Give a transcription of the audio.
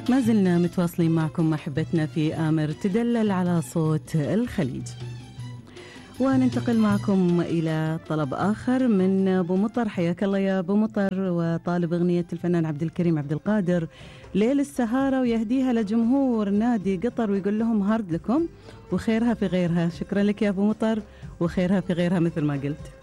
ما زلنا متواصلين معكم محبتنا في آمر تدلل على صوت الخليج، وننتقل معكم إلى طلب آخر من أبو مطر. حياك الله يا أبو مطر، وطالب أغنية الفنان عبد الكريم عبد القادر ليل السهارة، ويهديها لجمهور نادي قطر ويقول لهم هارد لكم وخيرها في غيرها. شكرا لك يا أبو مطر، وخيرها في غيرها مثل ما قلت.